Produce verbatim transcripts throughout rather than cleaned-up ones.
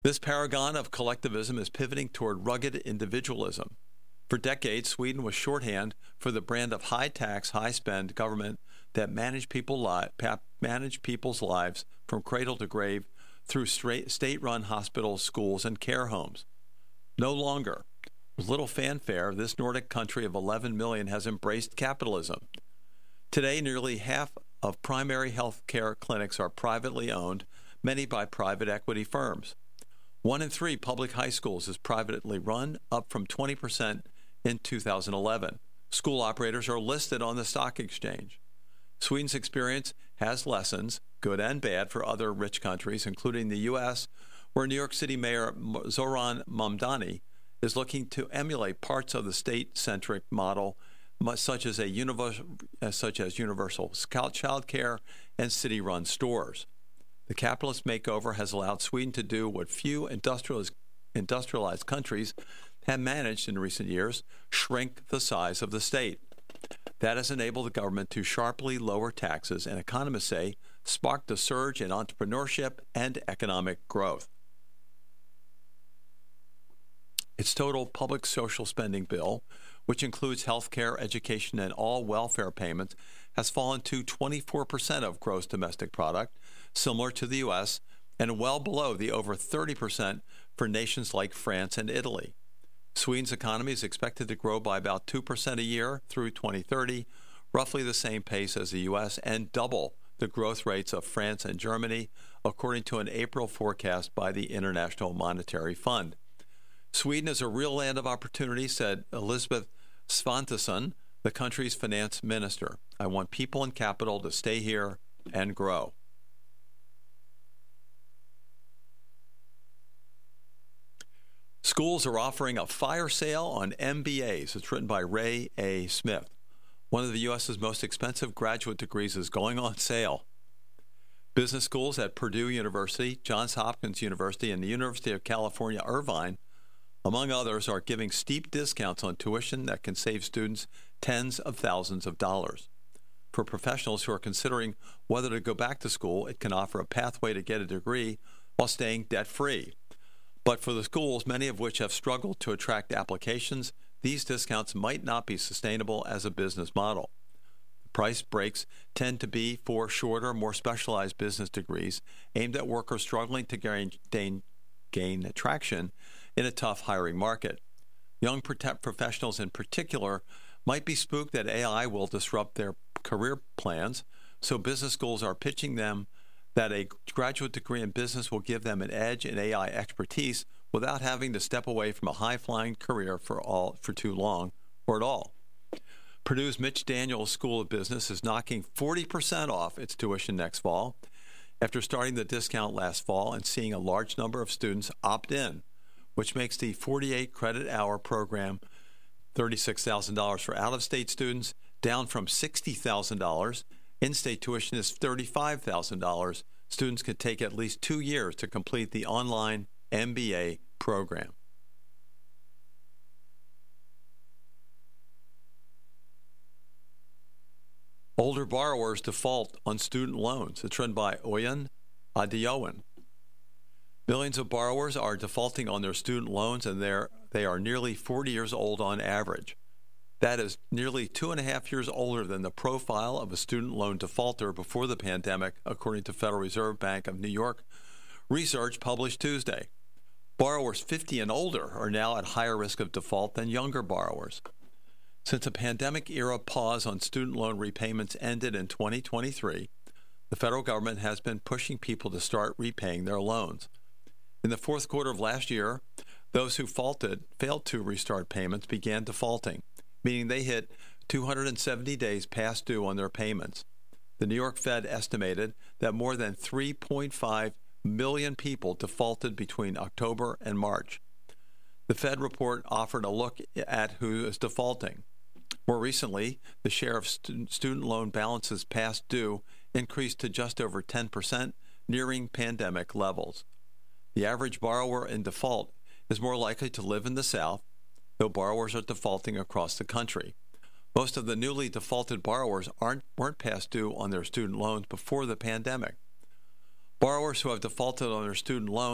This paragon of collectivism is pivoting toward rugged individualism. For decades, Sweden was shorthand for the brand of high-tax, high-spend government that managed people li- managed people's lives from cradle to grave through state-run hospitals, schools, and care homes. No longer. With little fanfare, this Nordic country of eleven million has embraced capitalism. Today, nearly half of primary health care clinics are privately owned, many by private equity firms. One in three public high schools is privately run, up from twenty percent in two thousand eleven. School operators are listed on the stock exchange. Sweden's experience has lessons, good and bad, for other rich countries, including the U S, where New York City Mayor Zoran Mamdani is looking to emulate parts of the state-centric model, such as a universal, such as universal child care and city-run stores. The capitalist makeover has allowed Sweden to do what few industrialized, industrialized countries have managed in recent years: shrink the size of the state. That has enabled the government to sharply lower taxes, and economists say sparked a surge in entrepreneurship and economic growth. Its total public social spending bill, which includes health care, education, and all welfare payments, has fallen to twenty-four percent of gross domestic product, similar to the U S, and well below the over thirty percent for nations like France and Italy. Sweden's economy is expected to grow by about two percent a year through twenty thirty, roughly the same pace as the U S, and double the growth rates of France and Germany, according to an April forecast by the International Monetary Fund. Sweden is a real land of opportunity, said Elizabeth Svantesson, the country's finance minister. I want people and capital to stay here and grow. Schools are offering a fire sale on M B As. It's written by Ray A. Smith. One of the U S's most expensive graduate degrees is going on sale. Business schools at Purdue University, Johns Hopkins University, and the University of California, Irvine, among others, are giving steep discounts on tuition that can save students tens of thousands of dollars. For professionals who are considering whether to go back to school, it can offer a pathway to get a degree while staying debt-free. But for the schools, many of which have struggled to attract applications, these discounts might not be sustainable as a business model. The price breaks tend to be for shorter, more specialized business degrees aimed at workers struggling to gain, gain, gain traction in a tough hiring market. Young professionals in particular might be spooked that A I will disrupt their career plans, so business schools are pitching them that a graduate degree in business will give them an edge in A I expertise without having to step away from a high-flying career for all for too long or at all. Purdue's Mitch Daniels School of Business is knocking forty percent off its tuition next fall after starting the discount last fall and seeing a large number of students opt in, which makes the forty-eight credit hour program thirty-six thousand dollars for out-of-state students, down from sixty thousand dollars. In-state tuition is thirty-five thousand dollars. Students can take at least two years to complete the online M B A program. Older borrowers default on student loans. It's run by Oyen Adeowen. Millions of borrowers are defaulting on their student loans, and they're, they are nearly forty years old on average. That is nearly two and a half years older than the profile of a student loan defaulter before the pandemic, according to Federal Reserve Bank of New York research published Tuesday. Borrowers fifty and older are now at higher risk of default than younger borrowers. Since a pandemic-era pause on student loan repayments ended in twenty twenty-three, the federal government has been pushing people to start repaying their loans. In the fourth quarter of last year, those who faulted, failed to restart payments began defaulting, meaning they hit two hundred seventy days past due on their payments. The New York Fed estimated that more than three point five million people defaulted between October and March. The Fed report offered a look at who is defaulting. More recently, the share of stu- student loan balances past due increased to just over ten percent, nearing pandemic levels. The average borrower in default is more likely to live in the South, though borrowers are defaulting across the country. Most of the newly defaulted borrowers aren't, weren't past due on their student loans before the pandemic. Borrowers who have defaulted on their student loans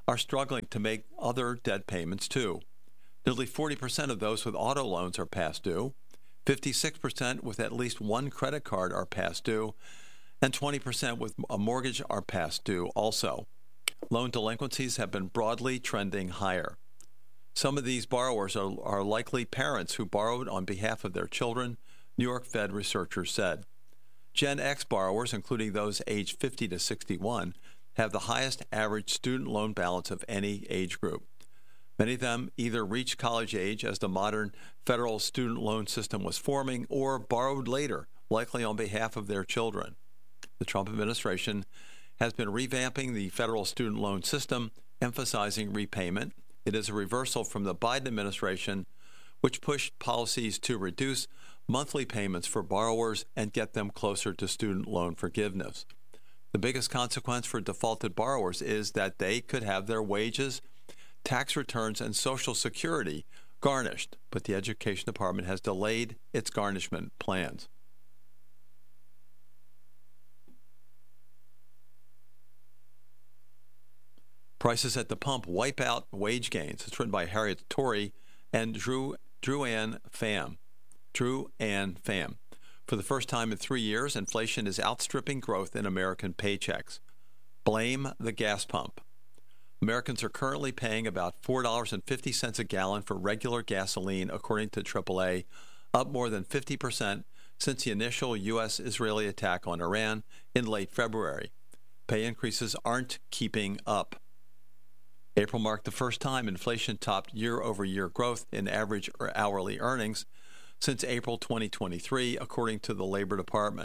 are struggling to make other debt payments too. Nearly forty percent of those with auto loans are past due, fifty-six percent with at least one credit card are past due, and twenty percent with a mortgage are past due also. Loan delinquencies have been broadly trending higher. Some of these borrowers are, are likely parents who borrowed on behalf of their children, New York Fed researchers said. Gen X borrowers, including those aged fifty to sixty-one, have the highest average student loan balance of any age group. Many of them either reached college age as the modern federal student loan system was forming or borrowed later, likely on behalf of their children. The Trump administration has been revamping the federal student loan system, emphasizing repayment. It is a reversal from the Biden administration, which pushed policies to reduce monthly payments for borrowers and get them closer to student loan forgiveness. The biggest consequence for defaulted borrowers is that they could have their wages, tax returns, and Social Security garnished, but the Education Department has delayed its garnishment plans. Prices at the pump wipe out wage gains. It's written by Harriet Torrey and Drew Drew Ann Pham. Drew Ann Pham. For the first time in three years, inflation is outstripping growth in American paychecks. Blame the gas pump. Americans are currently paying about four dollars and fifty cents a gallon for regular gasoline, according to triple A, up more than fifty percent since the initial U S Israeli attack on Iran in late February. Pay increases aren't keeping up. April marked the first time inflation topped year-over-year growth in average or hourly earnings since April twenty twenty-three, according to the Labor Department.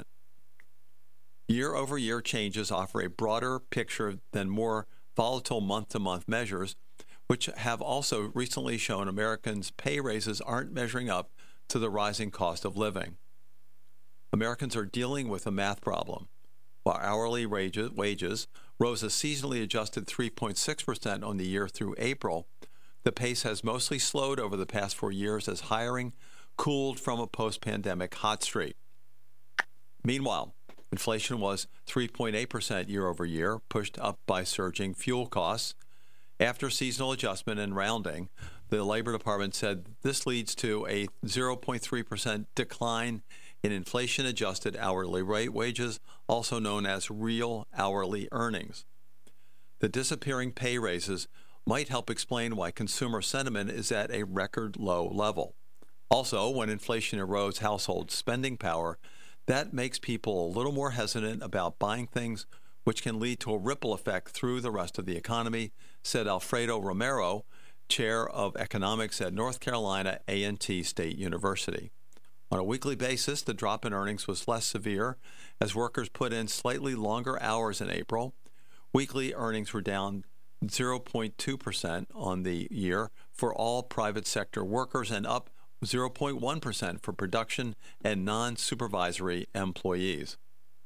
Year-over-year changes offer a broader picture than more volatile month-to-month measures, which have also recently shown Americans' pay raises aren't measuring up to the rising cost of living. Americans are dealing with a math problem. While hourly wages, wages rose a seasonally adjusted three point six percent on the year through April, the pace has mostly slowed over the past four years as hiring cooled from a post-pandemic hot streak. Meanwhile, inflation was three point eight percent year over year, pushed up by surging fuel costs. After seasonal adjustment and rounding, the Labor Department said this leads to a zero point three percent decline in inflation-adjusted hourly rate wages, also known as real hourly earnings. The disappearing pay raises might help explain why consumer sentiment is at a record low level. Also, when inflation erodes household spending power, that makes people a little more hesitant about buying things, which can lead to a ripple effect through the rest of the economy, said Alfredo Romero, chair of economics at North Carolina A and T State University. On a weekly basis, the drop in earnings was less severe as workers put in slightly longer hours in April. Weekly earnings were down zero point two percent on the year for all private sector workers and up zero point one percent for production and non-supervisory employees.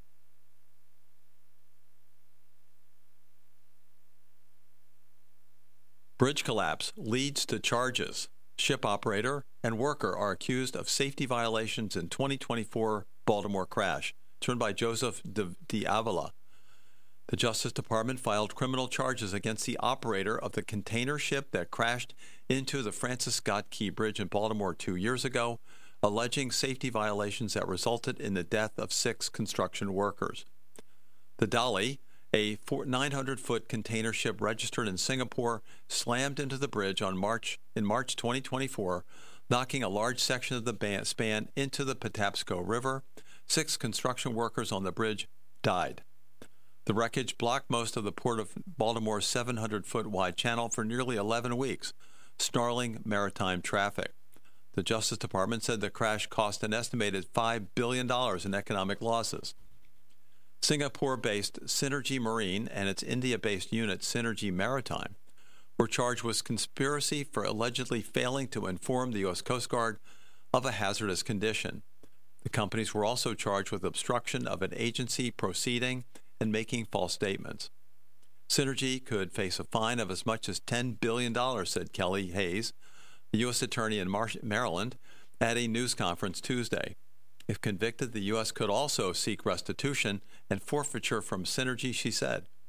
Bridge collapse leads to charges. Ship operator and worker are accused of safety violations in twenty twenty-four Baltimore crash. It's written by Joseph D'Avila. The Justice Department filed criminal charges against the operator of the container ship that crashed into the Francis Scott Key Bridge in Baltimore two years ago, alleging safety violations that resulted in the death of six construction workers. The Dolly, a nine hundred foot container ship registered in Singapore, slammed into the bridge on March in March twenty twenty-four, knocking a large section of the span into the Patapsco River. Six construction workers on the bridge died. The wreckage blocked most of the Port of Baltimore's seven hundred foot wide channel for nearly eleven weeks, snarling maritime traffic. The Justice Department said the crash cost an estimated five billion dollars in economic losses. Singapore-based Synergy Marine and its India-based unit, Synergy Maritime, were charged with conspiracy for allegedly failing to inform the U S Coast Guard of a hazardous condition. The companies were also charged with obstruction of an agency proceeding and making false statements. Synergy could face a fine of as much as ten billion dollars, said Kelly Hayes, the U S attorney in Mar- Maryland, at a news conference Tuesday. If convicted, the U S could also seek restitution and forfeiture from Synergy, she said.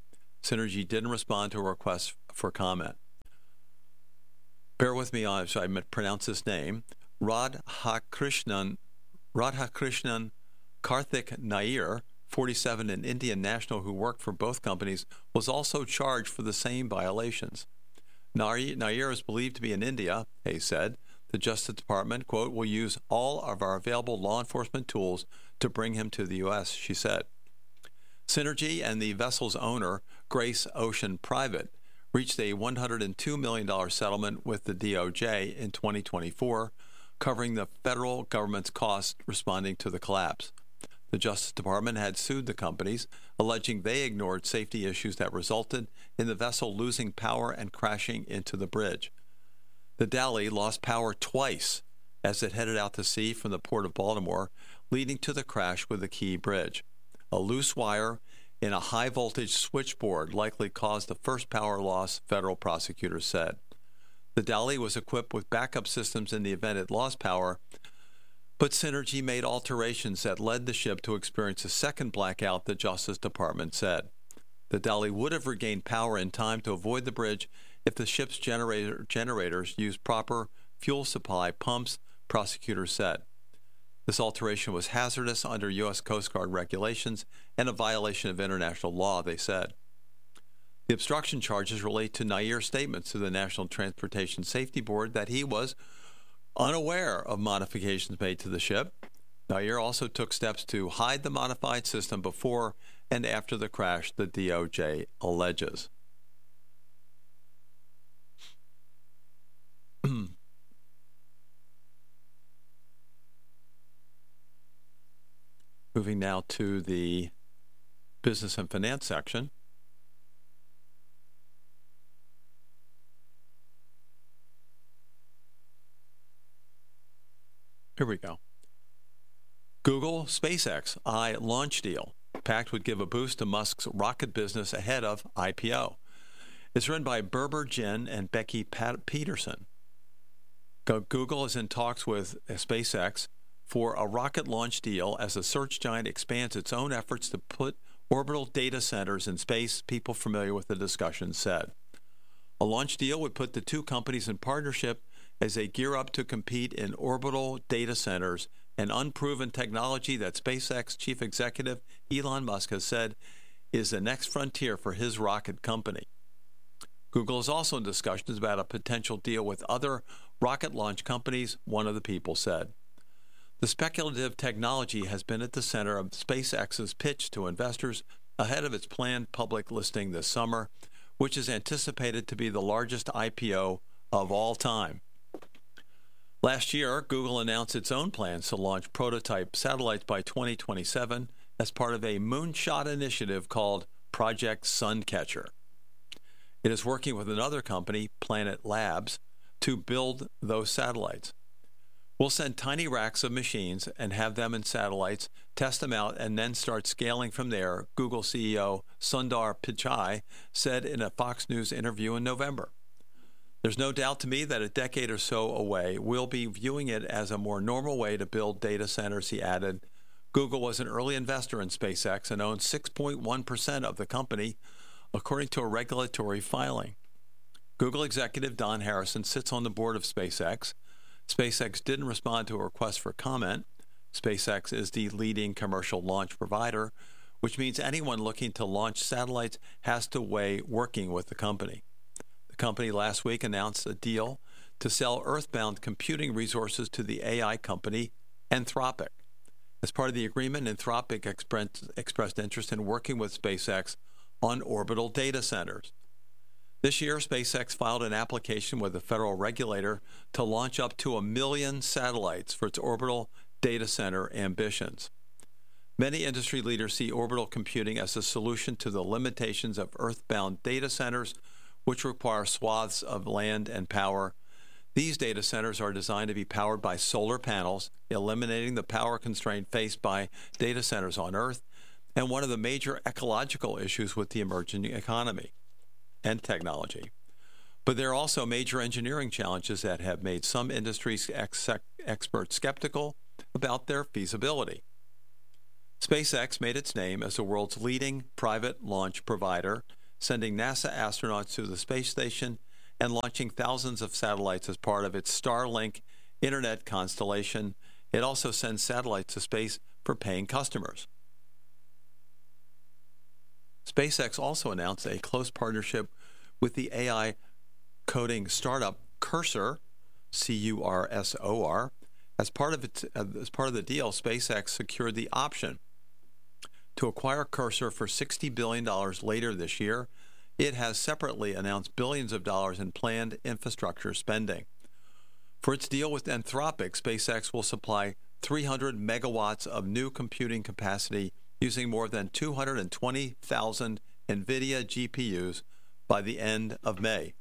Synergy didn't respond to a request for comment. Bear with me on, so I pronounce his name. Radhakrishnan, Radhakrishnan Karthik Nair, forty-seven, an Indian national who worked for both companies, was also charged for the same violations. Nair is believed to be in India, Hayes said. The Justice Department, quote, will use all of our available law enforcement tools to bring him to the U S, she said. Synergy and the vessel's owner, Grace Ocean Private, reached a one hundred two million dollars settlement with the D O J in twenty twenty-four, covering the federal government's costs responding to the collapse. The Justice Department had sued the companies, alleging they ignored safety issues that resulted in the vessel losing power and crashing into the bridge. The Dali lost power twice as it headed out to sea from the port of Baltimore, leading to the crash with the Key Bridge. A loose wire in a high-voltage switchboard likely caused the first power loss, federal prosecutors said. The Dali was equipped with backup systems in the event it lost power, but Synergy made alterations that led the ship to experience a second blackout, the Justice Department said. The Dali would have regained power in time to avoid the bridge if the ship's generator, generators used proper fuel supply pumps, prosecutors said. This alteration was hazardous under U S Coast Guard regulations and a violation of international law, they said. The obstruction charges relate to Nair's statements to the National Transportation Safety Board that he was unaware of modifications made to the ship. Nair also took steps to hide the modified system before and after the crash, the D O J alleges. Moving now to the business and finance section. Here we go. Google SpaceX I launch deal. Pact would give a boost to Musk's rocket business ahead of I P O. It's written by Berber Jin and Becky Pat- Peterson. Google is in talks with SpaceX for a rocket launch deal as the search giant expands its own efforts to put orbital data centers in space, people familiar with the discussion said. A launch deal would put the two companies in partnership as they gear up to compete in orbital data centers, an unproven technology that SpaceX chief executive Elon Musk has said is the next frontier for his rocket company. Google is also in discussions about a potential deal with other rocket launch companies, one of the people said. The speculative technology has been at the center of SpaceX's pitch to investors ahead of its planned public listing this summer, which is anticipated to be the largest I P O of all time. Last year, Google announced its own plans to launch prototype satellites by twenty twenty-seven as part of a moonshot initiative called Project Suncatcher. It is working with another company, Planet Labs, to build those satellites. We'll send tiny racks of machines and have them in satellites, test them out, and then start scaling from there, Google C E O Sundar Pichai said in a Fox News interview in November. There's no doubt to me that a decade or so away, we'll be viewing it as a more normal way to build data centers, he added. Google was an early investor in SpaceX and owns six point one percent of the company, according to a regulatory filing. Google executive Don Harrison sits on the board of SpaceX. SpaceX didn't respond to a request for comment. SpaceX is the leading commercial launch provider, which means anyone looking to launch satellites has to weigh working with the company. The company last week announced a deal to sell Earthbound computing resources to the A I company Anthropic. As part of the agreement, Anthropic expressed interest in working with SpaceX on orbital data centers. This year, SpaceX filed an application with a federal regulator to launch up to a million satellites for its orbital data center ambitions. Many industry leaders see orbital computing as a solution to the limitations of Earthbound data centers, which require swaths of land and power. These data centers are designed to be powered by solar panels, eliminating the power constraint faced by data centers on Earth, and one of the major ecological issues with the emerging economy and technology. But there are also major engineering challenges that have made some industry ex- experts skeptical about their feasibility. SpaceX made its name as the world's leading private launch provider, sending NASA astronauts to the space station and launching thousands of satellites as part of its Starlink internet constellation. It also sends satellites to space for paying customers. SpaceX also announced a close partnership with the A I coding startup Cursor, C U R S O R. As part of its, as part of the deal, SpaceX secured the option to acquire Cursor for sixty billion dollars later this year. It has separately announced billions of dollars in planned infrastructure spending. For its deal with Anthropic, SpaceX will supply three hundred megawatts of new computing capacity using more than two hundred twenty thousand NVIDIA G P Us by the end of May.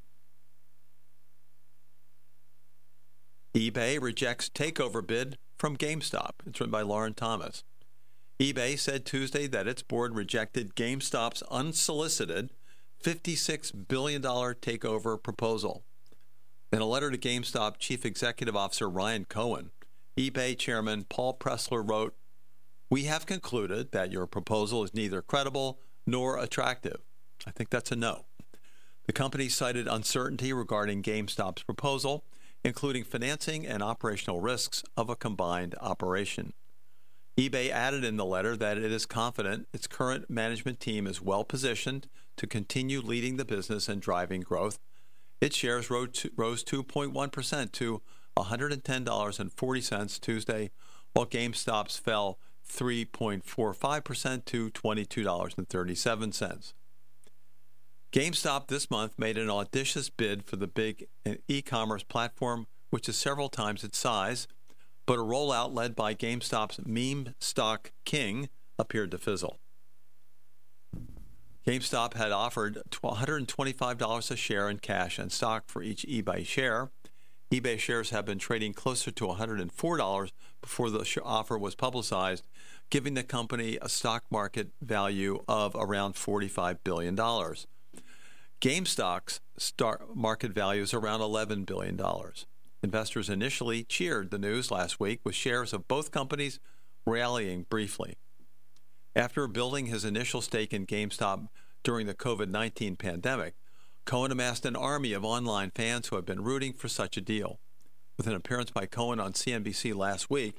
eBay rejects takeover bid from GameStop. It's written by Lauren Thomas. eBay said Tuesday that its board rejected GameStop's unsolicited fifty-six billion dollars takeover proposal. In a letter to GameStop Chief Executive Officer Ryan Cohen, eBay Chairman Paul Pressler wrote, "We have concluded that your proposal is neither credible nor attractive." I think that's a no. The company cited uncertainty regarding GameStop's proposal, including financing and operational risks of a combined operation. eBay added in the letter that it is confident its current management team is well positioned to continue leading the business and driving growth. Its shares rose two point one percent to one hundred ten dollars and forty cents Tuesday, while GameStop's fell three point four five percent to twenty-two dollars and thirty-seven cents. GameStop this month made an audacious bid for the big e-commerce platform, which is several times its size, but a rollout led by GameStop's meme stock king appeared to fizzle. GameStop had offered one hundred twenty-five dollars a share in cash and stock for each eBay share. eBay shares have been trading closer to one hundred four dollars before the offer was publicized, giving the company a stock market value of around forty-five billion dollars. GameStop's stock market value is around eleven billion dollars. Investors initially cheered the news last week, with shares of both companies rallying briefly. After building his initial stake in GameStop during the COVID nineteen pandemic, Cohen amassed an army of online fans who have been rooting for such a deal. With an appearance by Cohen on C N B C last week,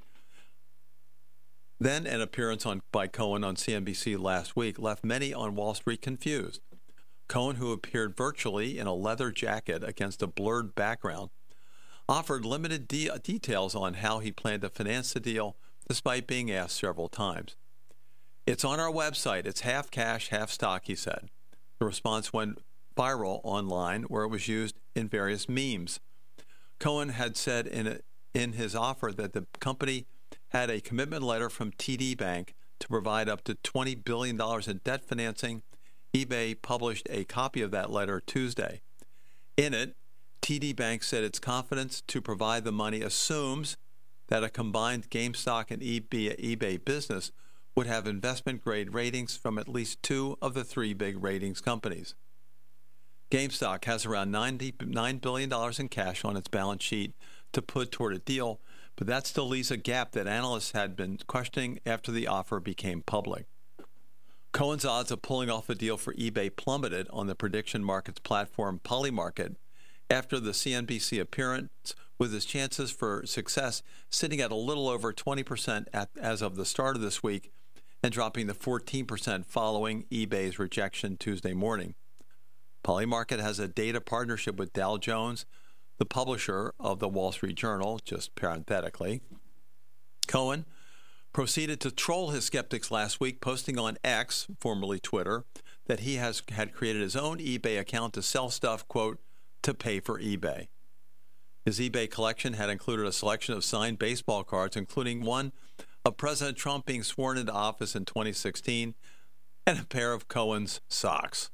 then an appearance on, by Cohen on C N B C last week left many on Wall Street confused. Cohen, who appeared virtually in a leather jacket against a blurred background, offered limited de- details on how he planned to finance the deal, despite being asked several times. "It's on our website. It's half cash, half stock," he said. The response went viral online, where it was used in various memes. Cohen had said in a, in his offer that the company had a commitment letter from T D Bank to provide up to twenty billion dollars in debt financing. eBay published a copy of that letter Tuesday. In it, T D Bank said its confidence to provide the money assumes that a combined GameStop and eBay, eBay business would have investment-grade ratings from at least two of the three big ratings companies. GameStop has around ninety-nine billion dollars in cash on its balance sheet to put toward a deal, but that still leaves a gap that analysts had been questioning after the offer became public. Cohen's odds of pulling off a deal for eBay plummeted on the prediction markets platform Polymarket after the C N B C appearance, with his chances for success sitting at a little over twenty percent at, as of the start of this week, and dropping to fourteen percent following eBay's rejection Tuesday morning. Polymarket has a data partnership with Dow Jones, the publisher of the Wall Street Journal, just parenthetically. Cohen proceeded to troll his skeptics last week, posting on X, formerly Twitter, that he has had created his own eBay account to sell stuff, quote, to pay for eBay. His eBay collection had included a selection of signed baseball cards, including one of President Trump being sworn into office in twenty sixteen, and a pair of Cohen's socks.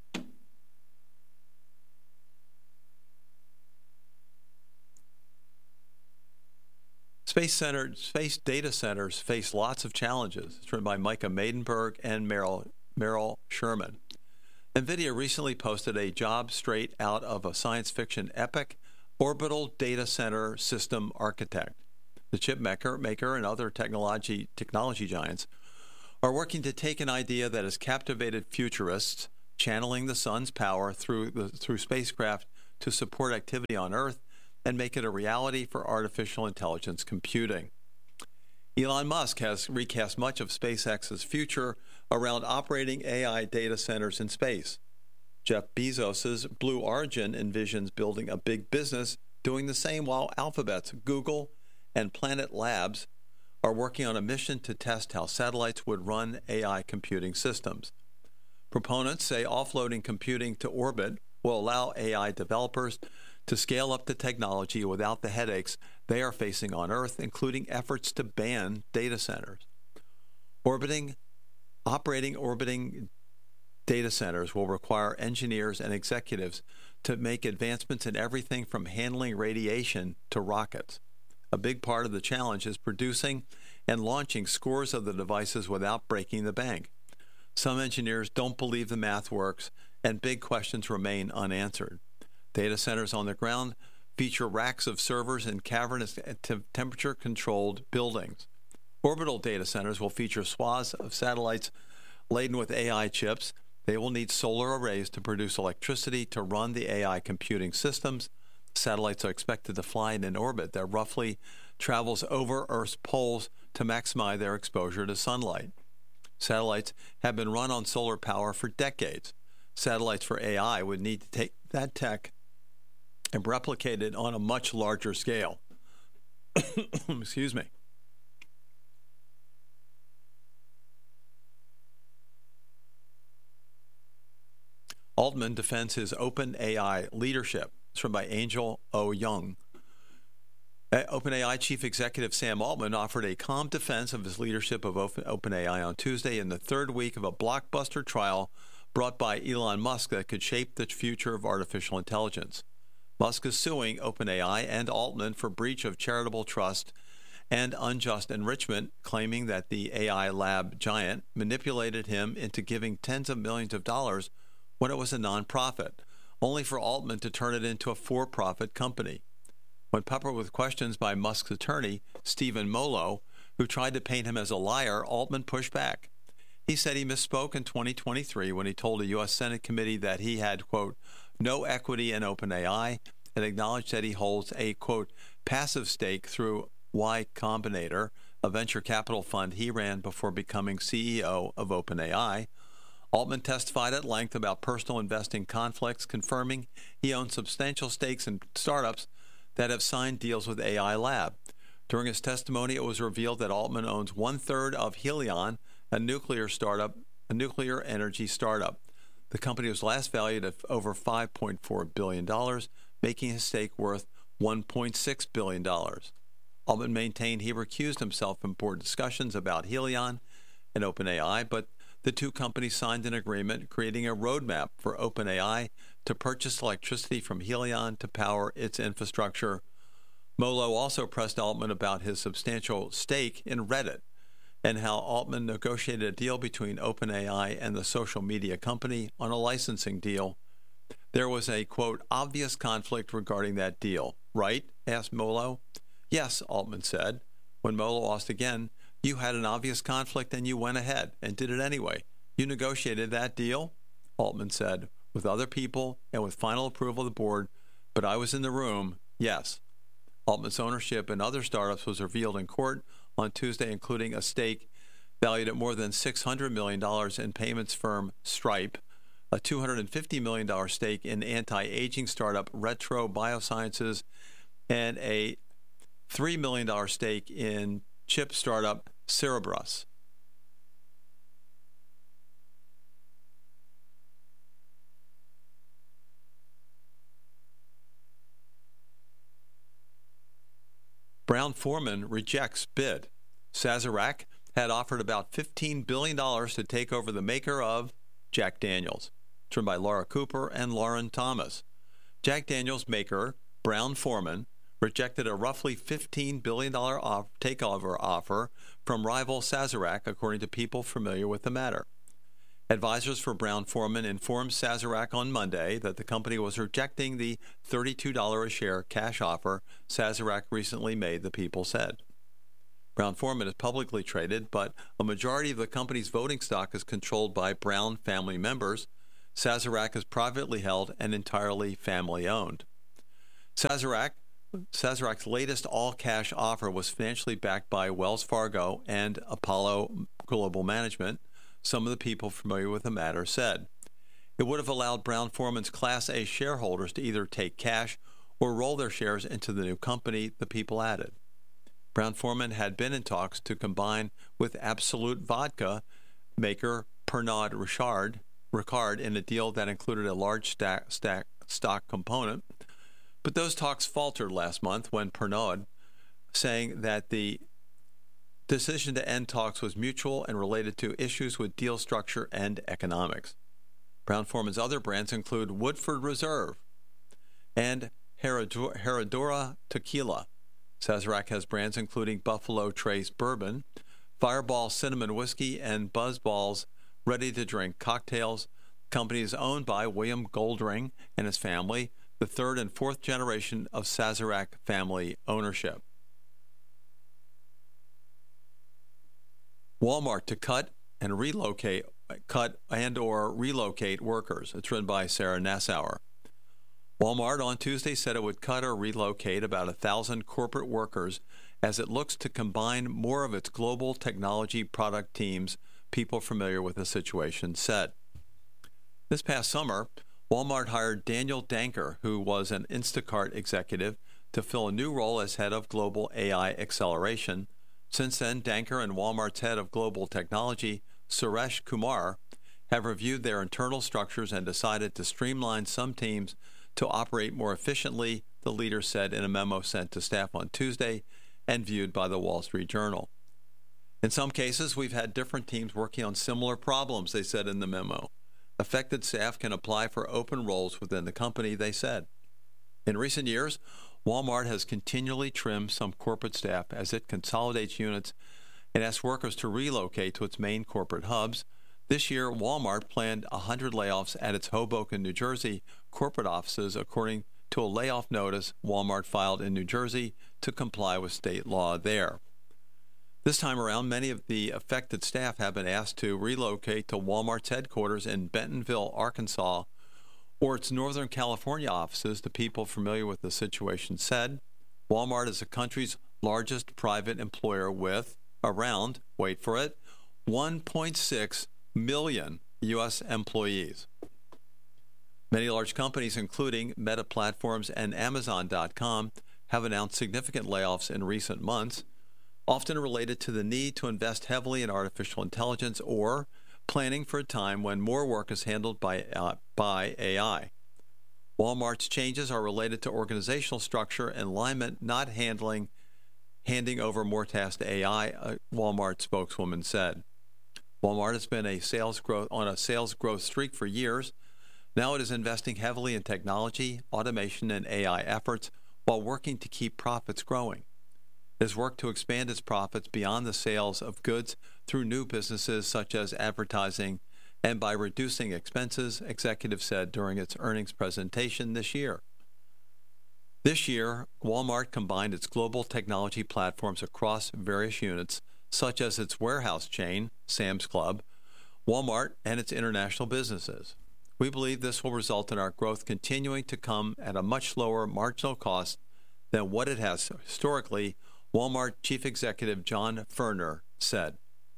Space, center, space data centers face lots of challenges. It's written by Micah Maidenberg and Meryl, Meryl Sherman. NVIDIA recently posted a job straight out of a science fiction epic, Orbital Data Center System Architect. The chip maker, maker and other technology, technology giants are working to take an idea that has captivated futurists, channeling the sun's power through the through spacecraft to support activity on Earth and make it a reality for artificial intelligence computing. Elon Musk has recast much of SpaceX's future around operating A I data centers in space. Jeff Bezos's Blue Origin envisions building a big business doing the same, while Alphabet's Google and Planet Labs are working on a mission to test how satellites would run A I computing systems. Proponents say offloading computing to orbit will allow A I developers to scale up the technology without the headaches they are facing on Earth, including efforts to ban data centers. Orbiting, operating orbiting data centers will require engineers and executives to make advancements in everything from handling radiation to rockets. A big part of the challenge is producing and launching scores of the devices without breaking the bank. Some engineers don't believe the math works, and big questions remain unanswered. Data centers on the ground feature racks of servers in cavernous temperature-controlled buildings. Orbital data centers will feature swaths of satellites laden with A I chips. They will need solar arrays to produce electricity to run the A I computing systems. Satellites are expected to fly in an orbit that roughly travels over Earth's poles to maximize their exposure to sunlight. Satellites have been run on solar power for decades. Satellites for A I would need to take that tech and replicate it on a much larger scale. Excuse me. Altman defends his OpenAI leadership. It's from by Angel O. Young. OpenAI Chief Executive Sam Altman offered a calm defense of his leadership of OpenAI on Tuesday in the third week of a blockbuster trial brought by Elon Musk that could shape the future of artificial intelligence. Musk is suing OpenAI and Altman for breach of charitable trust and unjust enrichment, claiming that the A I lab giant manipulated him into giving tens of millions of dollars when it was a nonprofit, only for Altman to turn it into a for-profit company. When peppered with questions by Musk's attorney, Stephen Molo, who tried to paint him as a liar, Altman pushed back. He said he misspoke in twenty twenty-three when he told a U S Senate committee that he had, quote, no equity in OpenAI, and acknowledged that he holds a, quote, passive stake through Y Combinator, a venture capital fund he ran before becoming C E O of OpenAI. Altman testified at length about personal investing conflicts, confirming he owns substantial stakes in startups that have signed deals with A I Lab. During his testimony, it was revealed that Altman owns one-third of Helion, a nuclear startup, a nuclear energy startup. The company was last valued at over five point four billion dollars, making his stake worth one point six billion dollars. Altman maintained he recused himself from board discussions about Helion and OpenAI, but the two companies signed an agreement creating a roadmap for OpenAI to purchase electricity from Helion to power its infrastructure. Molo also pressed Altman about his substantial stake in Reddit and how Altman negotiated a deal between OpenAI and the social media company on a licensing deal. There was a, quote, obvious conflict regarding that deal, right? Asked Molo. Yes, Altman said. When Molo asked again, you had an obvious conflict and you went ahead and did it anyway. You negotiated that deal? Altman said, with other people and with final approval of the board, but I was in the room, yes. Altman's ownership in other startups was revealed in court on Tuesday, including a stake valued at more than six hundred million dollars in payments firm Stripe, a two hundred fifty million dollars stake in anti-aging startup Retro Biosciences, and a three million dollars stake in chip startup Cerebras. Brown-Forman rejects bid. Sazerac had offered about fifteen billion dollars to take over the maker of Jack Daniels, written by Laura Cooper and Lauren Thomas. Jack Daniels maker Brown-Forman rejected a roughly fifteen billion dollars off takeover offer from rival Sazerac, according to people familiar with the matter. Advisors for Brown-Forman informed Sazerac on Monday that the company was rejecting the thirty-two dollars a share cash offer Sazerac recently made, the People said. Brown-Forman is publicly traded, but a majority of the company's voting stock is controlled by Brown family members. Sazerac is privately held and entirely family-owned. Sazerac, Sazerac's latest all-cash offer was financially backed by Wells Fargo and Apollo Global Management, some of the people familiar with the matter said. It would have allowed Brown-Forman's Class A shareholders to either take cash or roll their shares into the new company, the people added. Brown-Forman had been in talks to combine with Absolut Vodka maker Pernod Ricard, Ricard in a deal that included a large stack, stack, stock component, but those talks faltered last month when Pernod, saying that the decision to end talks was mutual and related to issues with deal structure and economics. Brown-Forman's other brands include Woodford Reserve and Herradura Tequila. Sazerac has brands including Buffalo Trace Bourbon, Fireball Cinnamon Whiskey, and Buzzballs ready-to-drink cocktails. The company is owned by William Goldring and his family, the third and fourth generation of Sazerac family ownership. Walmart to cut and relocate, cut and or relocate workers. It's written by Sarah Nassauer. Walmart on Tuesday said it would cut or relocate about a thousand corporate workers as it looks to combine more of its global technology product teams, people familiar with the situation said. This past summer, Walmart hired Daniel Danker, who was an Instacart executive, to fill a new role as head of global A I acceleration. Since then, Danker and Walmart's head of global technology, Suresh Kumar, have reviewed their internal structures and decided to streamline some teams to operate more efficiently, the leader said in a memo sent to staff on Tuesday and viewed by the Wall Street Journal. In some cases, we've had different teams working on similar problems, they said in the memo. Affected staff can apply for open roles within the company, they said. In recent years, Walmart has continually trimmed some corporate staff as it consolidates units and asks workers to relocate to its main corporate hubs. This year, Walmart planned one hundred layoffs at its Hoboken, New Jersey corporate offices, according to a layoff notice Walmart filed in New Jersey to comply with state law there. This time around, many of the affected staff have been asked to relocate to Walmart's headquarters in Bentonville, Arkansas, or its Northern California offices, the people familiar with the situation said. Walmart is the country's largest private employer with around, wait for it, one point six million U S employees. Many large companies, including Meta Platforms and Amazon dot com, have announced significant layoffs in recent months, often related to the need to invest heavily in artificial intelligence or planning for a time when more work is handled by, uh, by A I. Walmart's changes are related to organizational structure and alignment, not handling, handing over more tasks to A I, a Walmart spokeswoman said. Walmart has been a sales growth on a sales growth streak for years. Now it is investing heavily in technology, automation, and A I efforts while working to keep profits growing. It has worked to expand its profits beyond the sales of goods through new businesses such as advertising and by reducing expenses, executives said during its earnings presentation this year. This year, Walmart combined its global technology platforms across various units, such as its warehouse chain, Sam's Club, Walmart, and its international businesses. We believe this will result in our growth continuing to come at a much lower marginal cost than what it has historically, Walmart Chief Executive John Furner said.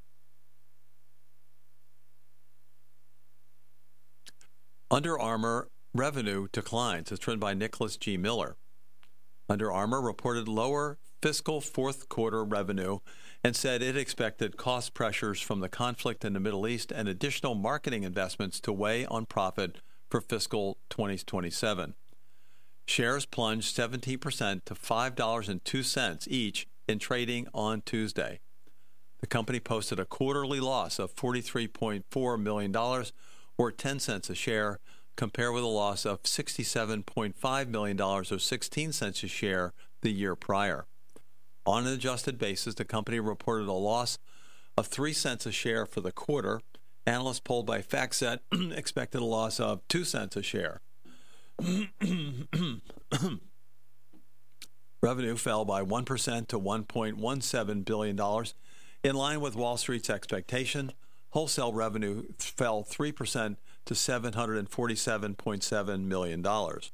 Under Armour revenue declines. It's written by Nicholas G. Miller. Under Armour reported lower fiscal fourth quarter revenue and said it expected cost pressures from the conflict in the Middle East and additional marketing investments to weigh on profit for fiscal twenty twenty-seven. Shares plunged seventeen percent to five dollars and two cents each in trading on Tuesday. The company posted a quarterly loss of forty-three point four million dollars or ten cents a share, compared with a loss of sixty-seven point five million dollars or sixteen cents a share the year prior. On an adjusted basis, the company reported a loss of three cents a share for the quarter. Analysts polled by FactSet expected a loss of two cents a share. Revenue fell by one percent to one point one seven billion dollars, in line with Wall Street's expectation. Wholesale revenue fell three percent to seven hundred forty-seven point seven million dollars.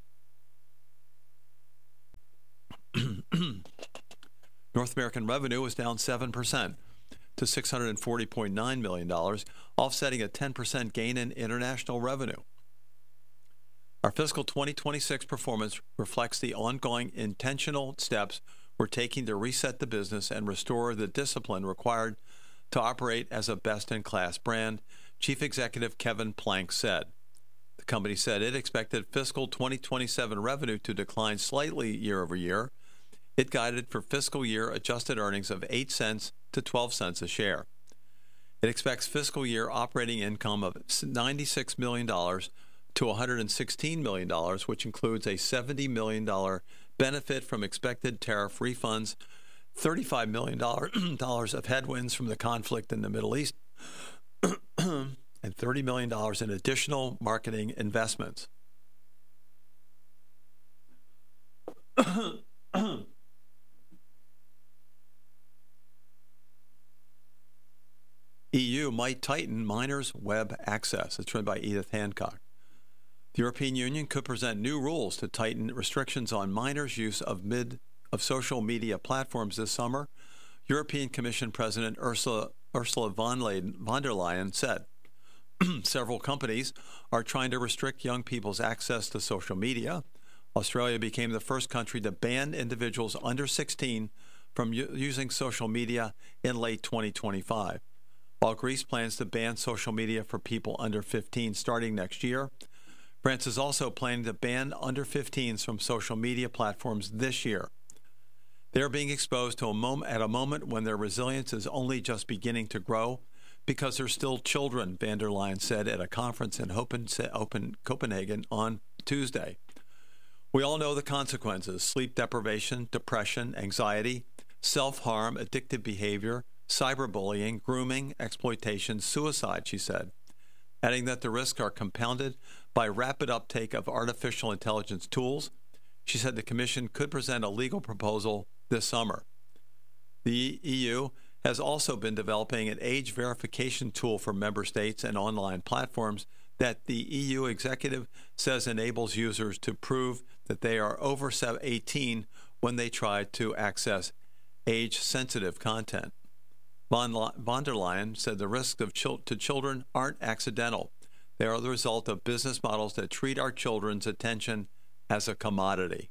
North American revenue was down seven percent to six hundred forty point nine million dollars, offsetting a ten percent gain in international revenue. Our fiscal twenty twenty-six performance reflects the ongoing intentional steps we're taking to reset the business and restore the discipline required to operate as a best-in-class brand, Chief Executive Kevin Plank said. The company said it expected fiscal twenty twenty-seven revenue to decline slightly year over year. It guided for fiscal year adjusted earnings of eight cents to twelve cents a share. It expects fiscal year operating income of ninety-six million dollars to one hundred sixteen million dollars, which includes a seventy million dollars benefit from expected tariff refunds, thirty-five million dollars of headwinds from the conflict in the Middle East, and thirty million dollars in additional marketing investments. E U might tighten minors' web access. It's written by Edith Hancock. The European Union could present new rules to tighten restrictions on minors' use of mid of social media platforms this summer, European Commission President Ursula, Ursula von, Leyen, von der Leyen said. Several companies are trying to restrict young people's access to social media. Australia became the first country to ban individuals under sixteen from u- using social media in late twenty twenty-five. While Greece plans to ban social media for people under fifteen starting next year, France is also planning to ban under fifteens from social media platforms this year. They are being exposed to a moment at a moment when their resilience is only just beginning to grow because they're still children, van der Leyen said at a conference in Copenhagen on Tuesday. We all know the consequences: sleep deprivation, depression, anxiety, self-harm, addictive behavior, cyberbullying, grooming, exploitation, suicide, she said, adding that the risks are compounded by rapid uptake of artificial intelligence tools. She said the Commission could present a legal proposal this summer. The E U has also been developing an age verification tool for member states and online platforms that the E U executive says enables users to prove that they are over eighteen when they try to access age-sensitive content. Von, von der Leyen said the risks of chil- to children aren't accidental. They are the result of business models that treat our children's attention as a commodity.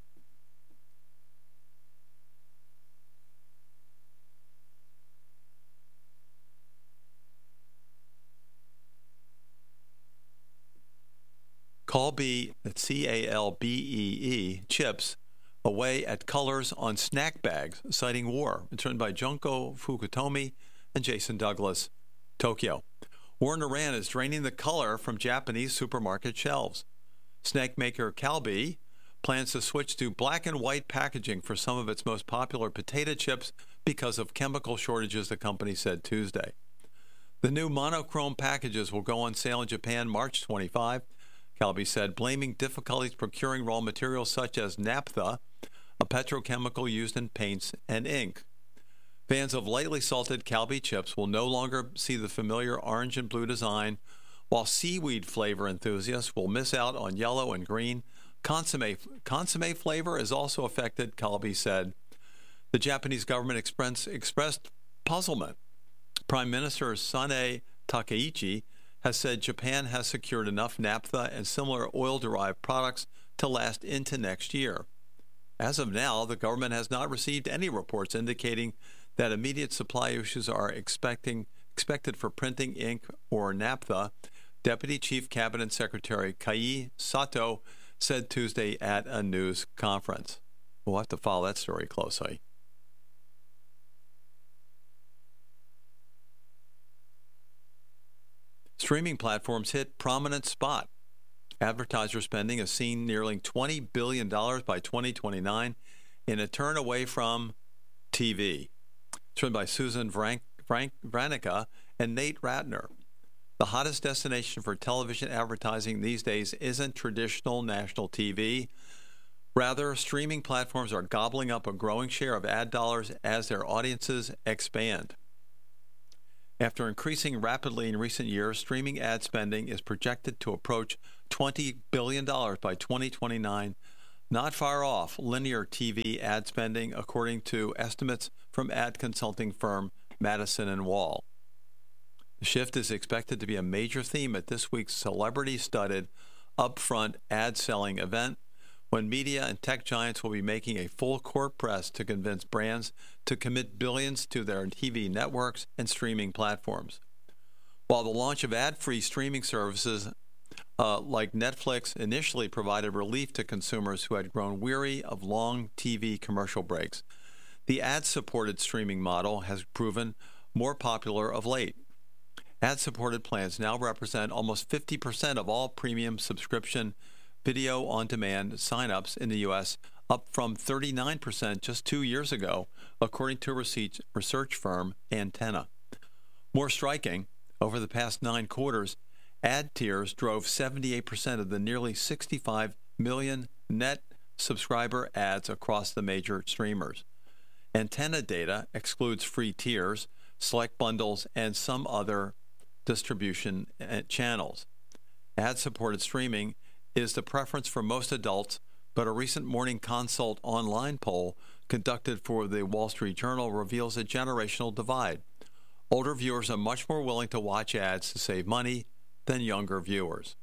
Calbee, C A L B E E, chips away at colors on snack bags, citing war. It's written by Junko Fukutomi and Jason Douglas, Tokyo. War in Iran is draining the color from Japanese supermarket shelves. Snack maker Calbee plans to switch to black and white packaging for some of its most popular potato chips because of chemical shortages, the company said Tuesday. The new monochrome packages will go on sale in Japan March twenty-fifth. Calbee said, blaming difficulties procuring raw materials such as naphtha, a petrochemical used in paints and ink. Fans of lightly salted Calbee chips will no longer see the familiar orange and blue design, while seaweed flavor enthusiasts will miss out on yellow and green. Consomme, consomme flavor is also affected, Calbee said. The Japanese government express, expressed puzzlement. Prime Minister Sanae Takaichi has said Japan has secured enough naphtha and similar oil-derived products to last into next year. As of now, the government has not received any reports indicating that immediate supply issues are expecting, expected for printing ink or naphtha. Deputy Chief Cabinet Secretary Kai Sato said Tuesday at a news conference. We'll have to follow that story closely. Streaming platforms hit prominent spot. Advertiser spending is seen nearing twenty billion dollars by twenty twenty-nine in a turn away from T V. It's written by Susan Frank, Frank Vranica and Nate Ratner. The hottest destination for television advertising these days isn't traditional national T V. Rather, streaming platforms are gobbling up a growing share of ad dollars as their audiences expand. After increasing rapidly in recent years, streaming ad spending is projected to approach twenty billion dollars by twenty twenty-nine, not far off linear T V ad spending, according to estimates from ad consulting firm Madison and Wall. The shift is expected to be a major theme at this week's celebrity-studded upfront ad-selling event, when media and tech giants will be making a full court press to convince brands to commit billions to their T V networks and streaming platforms. While the launch of ad-free streaming services uh, like Netflix initially provided relief to consumers who had grown weary of long T V commercial breaks, the ad-supported streaming model has proven more popular of late. Ad-supported plans now represent almost fifty percent of all premium subscription video on-demand signups in the U S, up from thirty-nine percent just two years ago, according to research firm Antenna. More striking, over the past nine quarters, ad tiers drove seventy-eight percent of the nearly sixty-five million net subscriber ads across the major streamers. Antenna data excludes free tiers, select bundles, and some other distribution channels. Ad-supported streaming is the preference for most adults, but a recent Morning Consult online poll conducted for the Wall Street Journal reveals a generational divide. Older viewers are much more willing to watch ads to save money than younger viewers.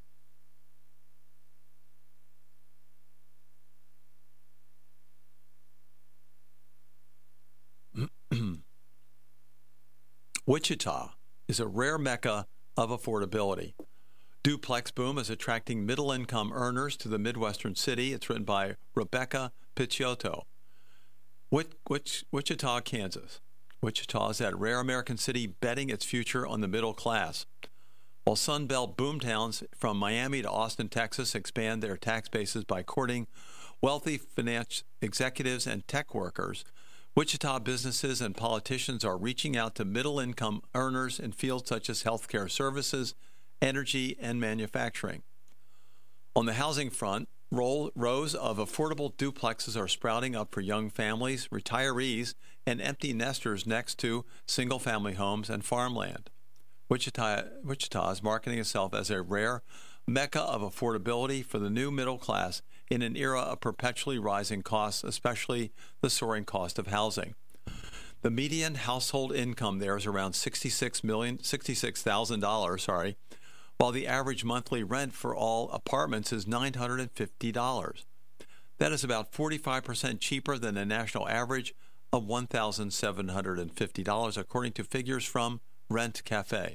Wichita is a rare mecca of affordability. Duplex boom is attracting middle-income earners to the Midwestern city. It's written by Rebecca Picciotto. Which, which, Wichita, Kansas. Wichita is that rare American city betting its future on the middle class. While Sun Belt boomtowns from Miami to Austin, Texas expand their tax bases by courting wealthy finance executives and tech workers, Wichita businesses and politicians are reaching out to middle-income earners in fields such as healthcare services, energy, and manufacturing. On the housing front, rows of affordable duplexes are sprouting up for young families, retirees, and empty nesters next to single-family homes and farmland. Wichita, Wichita is marketing itself as a rare mecca of affordability for the new middle class in an era of perpetually rising costs, especially the soaring cost of housing. The median household income there is around sixty-six million dollars, sixty-six thousand dollars, sorry, while the average monthly rent for all apartments is nine hundred fifty dollars. That is about forty-five percent cheaper than the national average of one thousand seven hundred fifty dollars, according to figures from Rent Cafe.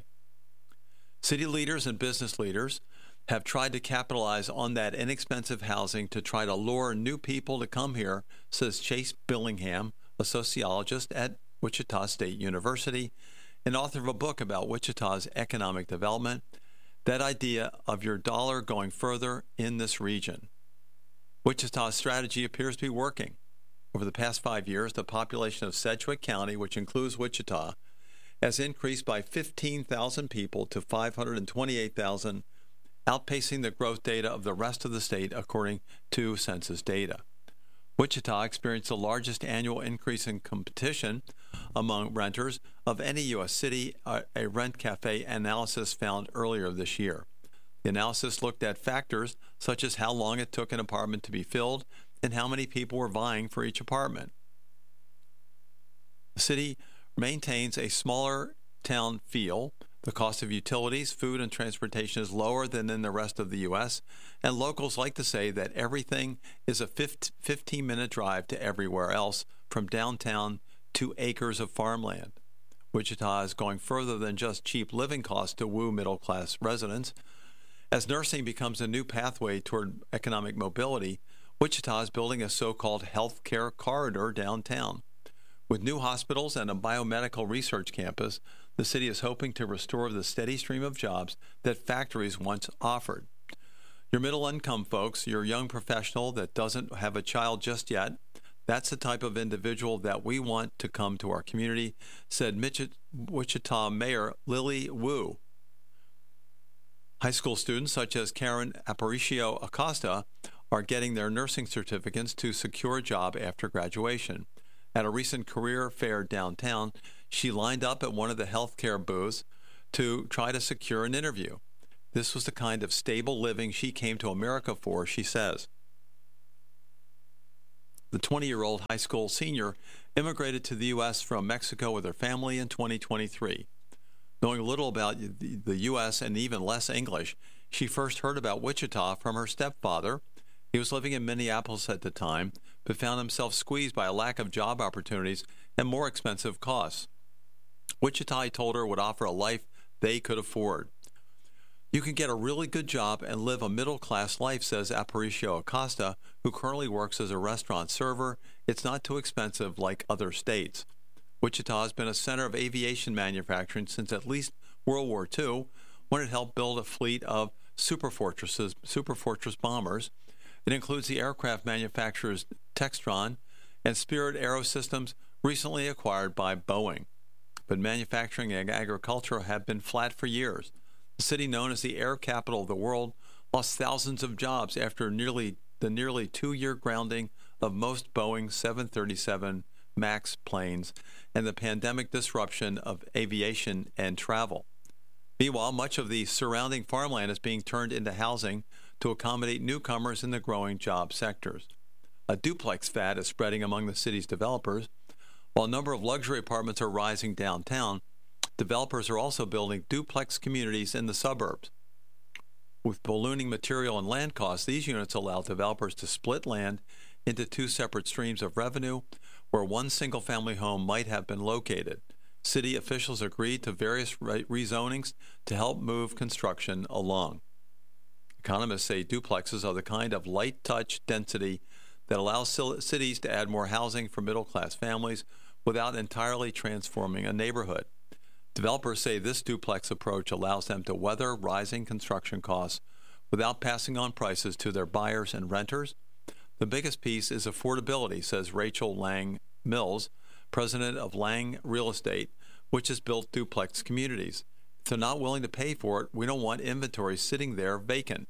City leaders and business leaders have tried to capitalize on that inexpensive housing to try to lure new people to come here, says Chase Billingham, a sociologist at Wichita State University and author of a book about Wichita's economic development. That idea of your dollar going further in this region. Wichita's strategy appears to be working. Over the past five years, the population of Sedgwick County, which includes Wichita, has increased by fifteen thousand people to five hundred twenty-eight thousand, outpacing the growth data of the rest of the state, according to census data. Wichita experienced the largest annual increase in competition among renters of any U S city, a Rent Cafe analysis found earlier this year. The analysis looked at factors such as how long it took an apartment to be filled and how many people were vying for each apartment. The city maintains a smaller town feel. The cost of utilities, food, and transportation is lower than in the rest of the U S, and locals like to say that everything is a fifteen-minute drive to everywhere else, from downtown to acres of farmland. Wichita is going further than just cheap living costs to woo middle-class residents. As nursing becomes a new pathway toward economic mobility, Wichita is building a so-called healthcare corridor downtown. With new hospitals and a biomedical research campus, the city is hoping to restore the steady stream of jobs that factories once offered. Your middle-income folks, your young professional that doesn't have a child just yet, that's the type of individual that we want to come to our community, said Wichita Mayor Lily Wu. High school students such as Karen Aparicio Acosta are getting their nursing certificates to secure a job after graduation. At a recent career fair downtown, she lined up at one of the healthcare booths to try to secure an interview. This was the kind of stable living she came to America for, she says. The twenty-year-old high school senior immigrated to the U S from Mexico with her family in twenty twenty-three. Knowing little about the U S and even less English, she first heard about Wichita from her stepfather. He was living in Minneapolis at the time, but found himself squeezed by a lack of job opportunities and more expensive costs. Wichita, he told her, would offer a life they could afford. You can get a really good job and live a middle-class life, says Aparicio Acosta, who currently works as a restaurant server. It's not too expensive like other states. Wichita has been a center of aviation manufacturing since at least World War Two, when it helped build a fleet of Superfortresses, Superfortress bombers. It includes the aircraft manufacturers Textron and Spirit Aerosystems, recently acquired by Boeing. But manufacturing and agriculture have been flat for years. The city, known as the air capital of the world, lost thousands of jobs after nearly the nearly two-year grounding of most Boeing seven thirty-seven MAX planes and the pandemic disruption of aviation and travel. Meanwhile, much of the surrounding farmland is being turned into housing to accommodate newcomers in the growing job sectors. A duplex fad is spreading among the city's developers. While a number of luxury apartments are rising downtown, developers are also building duplex communities in the suburbs. With ballooning material and land costs, these units allow developers to split land into two separate streams of revenue where one single-family home might have been located. City officials agreed to various rezonings to help move construction along. Economists say duplexes are the kind of light-touch density that allows cities to add more housing for middle-class families without entirely transforming a neighborhood. Developers say this duplex approach allows them to weather rising construction costs without passing on prices to their buyers and renters. The biggest piece is affordability, says Rachel Lang Mills, president of Lang Real Estate, which has built duplex communities. If they're not willing to pay for it, we don't want inventory sitting there vacant.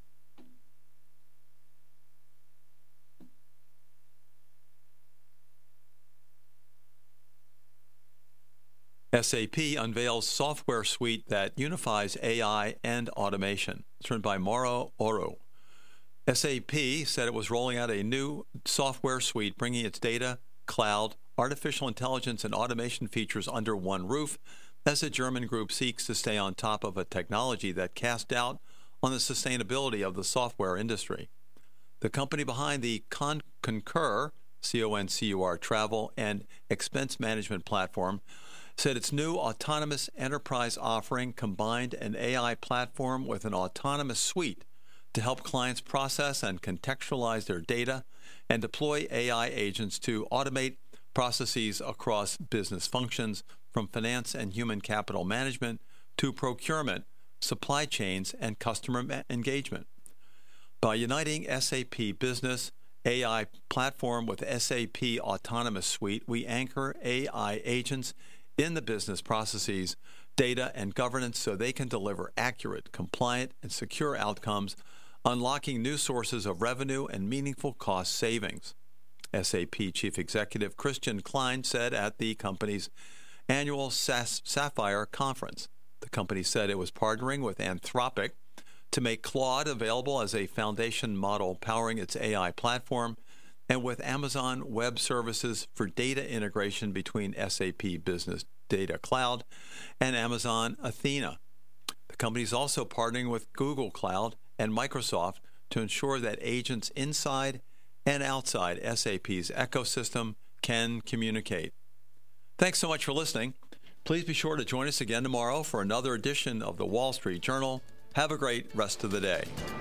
S A P unveils software suite that unifies A I and automation. It's written by Mauro Oro. S A P said it was rolling out a new software suite, bringing its data, cloud, artificial intelligence, and automation features under one roof, as the German group seeks to stay on top of a technology that cast doubt on the sustainability of the software industry. The company behind the Con- Concur, C O N C U R, travel and expense management platform said its new autonomous enterprise offering combined an A I platform with an autonomous suite to help clients process and contextualize their data and deploy A I agents to automate processes across business functions, from finance and human capital management to procurement, supply chains, and customer ma- engagement. By uniting S A P Business A I platform with S A P Autonomous Suite, we anchor A I agents in the business processes, data, and governance so they can deliver accurate, compliant, and secure outcomes, unlocking new sources of revenue and meaningful cost savings. S A P Chief Executive Christian Klein said at the company's annual SAS Sapphire conference. The company said it was partnering with Anthropic to make Claude available as a foundation model powering its A I platform, and with Amazon Web Services for data integration between S A P Business Data Cloud and Amazon Athena. The company is also partnering with Google Cloud and Microsoft to ensure that agents inside and outside S A P's ecosystem can communicate. Thanks so much for listening. Please be sure to join us again tomorrow for another edition of the Wall Street Journal. Have a great rest of the day.